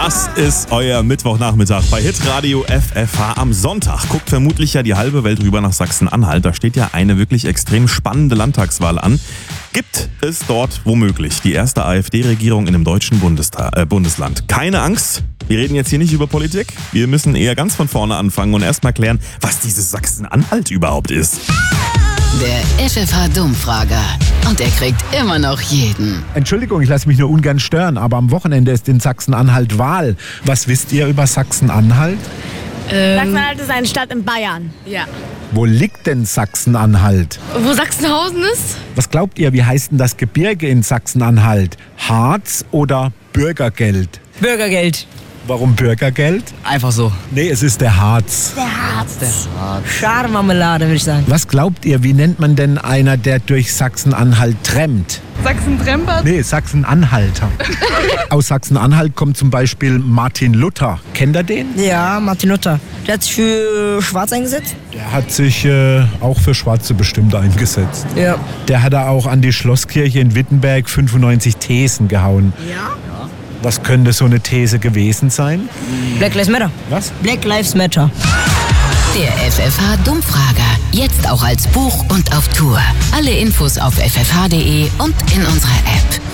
Das ist euer Mittwochnachmittag bei Hitradio FFH am Sonntag. Guckt vermutlich ja die halbe Welt rüber nach Sachsen-Anhalt. Da steht ja eine wirklich extrem spannende Landtagswahl an. Gibt es dort womöglich die erste AfD-Regierung in einem deutschen Bundesland? Keine Angst, wir reden jetzt hier nicht über Politik. Wir müssen eher ganz von vorne anfangen und erstmal klären, was dieses Sachsen-Anhalt überhaupt ist. Der FFH-Dummfrager. Und er kriegt immer noch jeden. Entschuldigung, ich lasse mich nur ungern stören, aber am Wochenende ist in Sachsen-Anhalt Wahl. Was wisst ihr über Sachsen-Anhalt? Sachsen-Anhalt ist eine Stadt in Bayern. Ja. Wo liegt denn Sachsen-Anhalt? Wo Sachsenhausen ist? Was glaubt ihr, wie heißt denn das Gebirge in Sachsen-Anhalt? Harz oder Bürgergeld? Bürgergeld. Warum Bürgergeld? Einfach so. Nee, es ist der Harz. Schade-Marmelade, würde ich sagen. Was glaubt ihr, wie nennt man denn einer, der durch Sachsen-Anhalt trampt? Sachsen-Tremper? Nee, Sachsen-Anhalter. Aus Sachsen-Anhalt kommt zum Beispiel Martin Luther. Kennt ihr den? Ja, Martin Luther. Der hat sich für Schwarz eingesetzt? Der hat sich auch für Schwarze bestimmt eingesetzt. Ja. Der hat auch an die Schlosskirche in Wittenberg 95 Thesen gehauen. Ja? Was könnte so eine These gewesen sein? Black Lives Matter. Was? Black Lives Matter. Der FFH-Dummfrager. Jetzt auch als Buch und auf Tour. Alle Infos auf ffh.de und in unserer App.